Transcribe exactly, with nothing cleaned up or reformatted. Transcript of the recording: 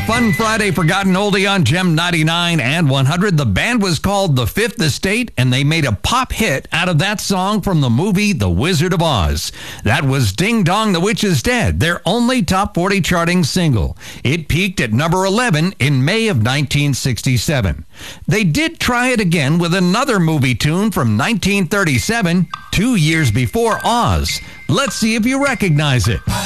Fun Friday Forgotten Oldie on Gem ninety-nine and one hundred. The band was called The Fifth Estate, and they made a pop hit out of that song from the movie The Wizard of Oz. That was Ding Dong, the Witch is Dead, their only top forty charting single. It peaked at number eleven in May of nineteen sixty-seven. They did try it again with another movie tune from nineteen thirty-seven, two years before Oz. Let's see if you recognize it.